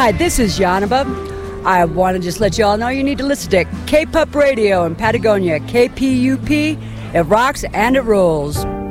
Hi, this is Yanaba. I want to just let you all know you need to listen to K-Pup Radio in Patagonia. KPUP, it rocks and it rules.